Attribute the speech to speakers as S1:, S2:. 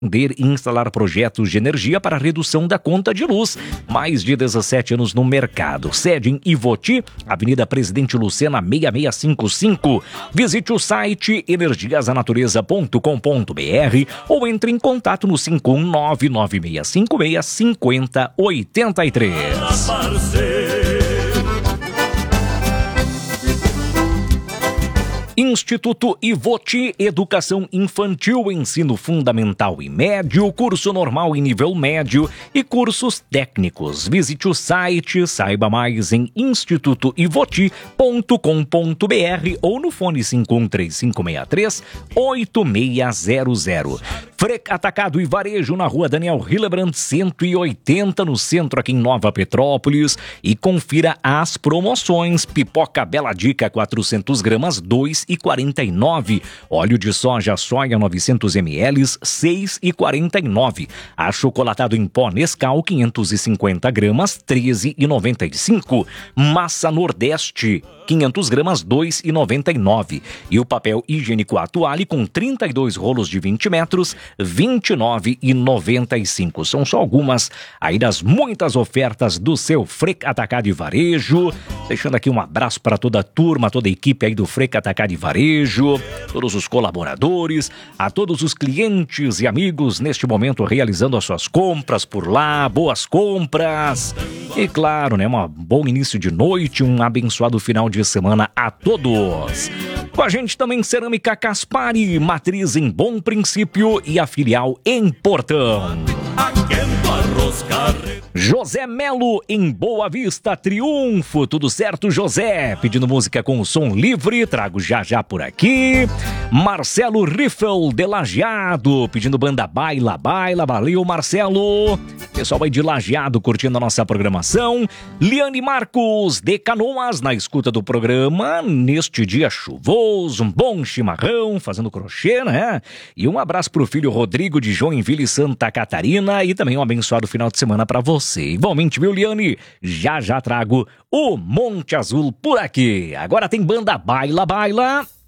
S1: vender e instalar projetos de energia para redução da conta de luz. Mais de 17 anos no mercado. Sede em Ivoti, Avenida Presidente Lucena 6655. Visite o site energiasanatureza.com.br ou entre em contato no 51996565083. Instituto Ivoti, Educação Infantil, Ensino Fundamental e Médio, curso normal e nível médio e cursos técnicos. Visite o site, saiba mais em institutoivoti.com.br ou no fone 513563-8600. Frec Atacado e Varejo na Rua Daniel Hillebrand 180, no centro aqui em Nova Petrópolis. E confira as promoções. Pipoca Bela Dica 400 gramas, 2,49. Óleo de soja soia 900 ml, 6,49. Achocolatado em pó Nescau 550 gramas, 13,95. Massa Nordeste 500 gramas, 2,99. E o papel higiênico Atuale com 32 rolos de 20 metros, 29,95. São só algumas aí das muitas ofertas do seu Frec Atacado e Varejo. Deixando aqui um abraço para toda a turma, toda a equipe aí do Frec Atacado e Varejo, todos os colaboradores, a todos os clientes e amigos neste momento realizando as suas compras por lá. Boas compras! E claro, né, um bom início de noite, um abençoado final de semana a todos. Com a gente também Cerâmica Caspari, matriz em Bom Princípio e a filial em Portão. José Melo em Boa Vista, Triunfo. Tudo certo, José? Pedindo música com o som livre, trago já por aqui. Marcelo Riffel de Lajeado, pedindo banda Baila Baila. Valeu, Marcelo. Pessoal aí de Lajeado curtindo a nossa programação. Liane Marcos de Canoas na escuta do programa neste dia chuvoso, um bom chimarrão, fazendo crochê, né? E um abraço pro filho Rodrigo de Joinville, Santa Catarina, e também um abençoado final de semana pra você. Igualmente, viu, Liane? Já trago o Monte Azul por aqui. Agora tem banda Baila Baila.